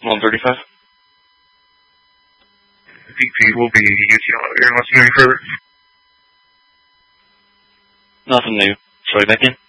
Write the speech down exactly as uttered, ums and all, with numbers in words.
one thirty-five. D P will be U T L. You're listening further? Nothing new. Sorry, back in.